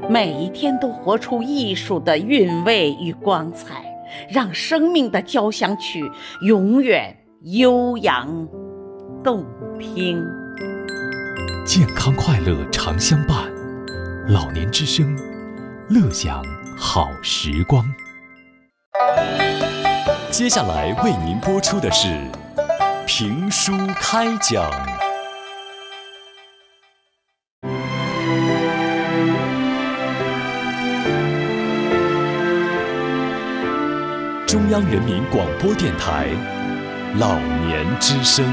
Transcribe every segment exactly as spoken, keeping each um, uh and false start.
每一天都活出艺术的韵味与光彩，让生命的交响曲永远悠扬动听。 健康快乐常相伴，老年之声，乐享好时光。接下来为您播出的是评书开讲。中央人民广播电台老年之声。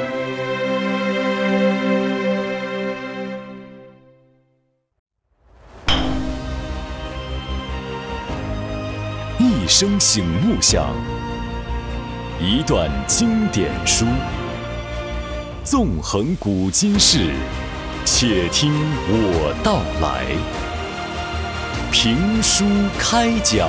一声醒目响，一段经典书，纵横古今事，且听我道来。评书开讲。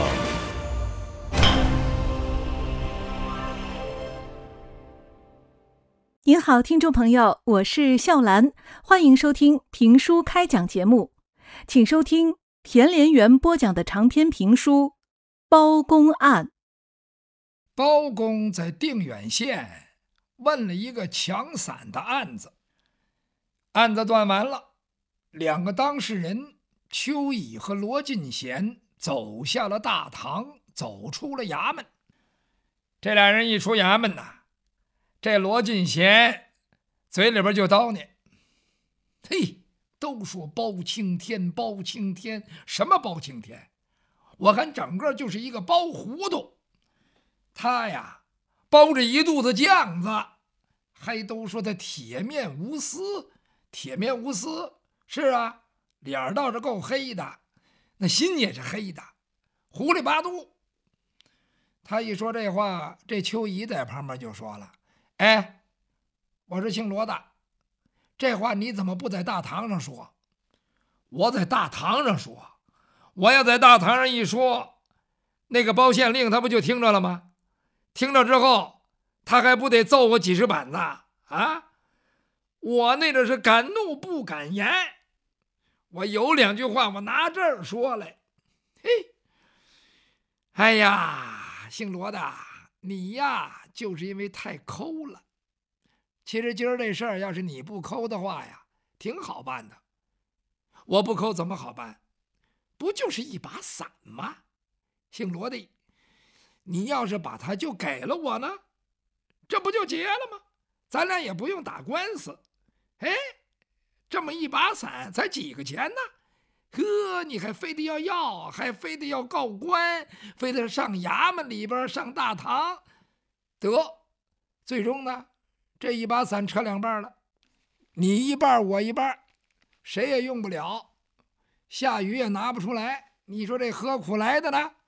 您好，听众朋友，我是笑兰，欢迎收听评书开讲节目，请收听田连元播讲的长篇评书《包公案》。 包公在定远县问了一个抢伞的案子，案子断完了，两个当事人邱乙和罗进贤走下了大堂，走出了衙门。这俩人一出衙门呐，这罗进贤嘴里边就叨念：嘿，都说包青天包青天，什么包青天？我看整个就是一个包糊涂。他呀包着一肚子酱子，还都说他铁面无私。铁面无私，是啊，脸倒是够黑的，那心也是黑的，糊里八嘟。他一说这话，这邱乙在旁边就说了：哎，我是姓罗的，这话你怎么不在大堂上说？我在大堂上说，我要在大堂上一说，那个包县令他不就听着了吗？听着之后，他还不得揍我几十板子啊？我那个是敢怒不敢言，我有两句话我拿这儿说来。嘿，哎呀，姓罗的，你呀就是因为太抠了。其实今儿这事儿要是你不抠的话呀，挺好办的。我不抠怎么好办？不就是一把伞吗？姓罗的，你要是把它就给了我呢，这不就结了吗？咱俩也不用打官司。哎，这么一把伞才几个钱呢？呵，你还非得要要，还非得要告官，非得上衙门里边上大堂，得，最终呢，这一把伞扯两半了，你一半我一半，谁也用不了，下雨也拿不出来，你说这何苦来的呢？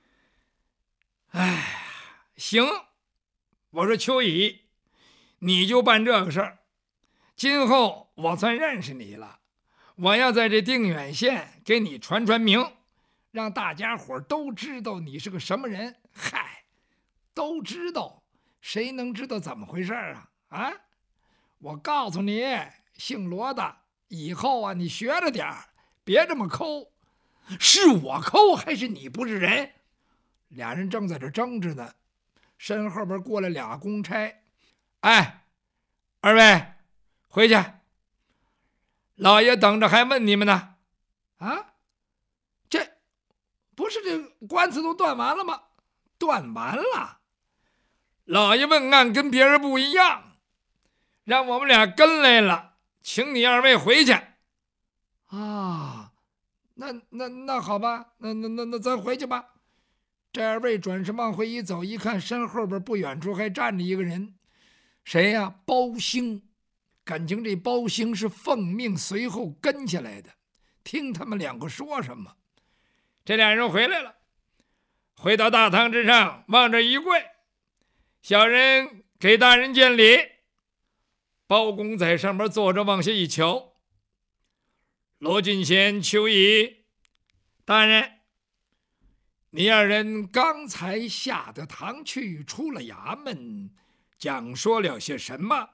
哎，行，我说邱乙，你就办这个事儿，今后我算认识你了，我要在这定远县给你传传名，让大家伙都知道你是个什么人。嗨，都知道，谁能知道怎么回事啊？啊，我告诉你，姓罗的，以后啊，你学着点儿，别这么抠。是我抠还是你不是人？俩人正在这争执呢，身后边过来俩公差。哎，二位回去，老爷等着还问你们呢。啊，这不是这官司都断完了吗？断完了，老爷问案跟别人不一样，让我们俩跟来了，请你二位回去。啊，那那那好吧，那那那那咱回去吧。这二位转身往回一走，一看身后边不远处还站着一个人，谁呀？包兴。感情这包兴是奉命随后跟下来的，听他们两个说什么。这俩人回来了，回到大堂之上，往这一跪，小人给大人见礼。包公在上面坐着，往下一瞧，罗进贤、邱乙，大人，你二人刚才下得堂去，出了衙门，讲说了些什么？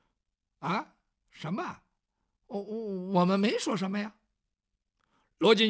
啊？什么？我我我们没说什么呀。罗进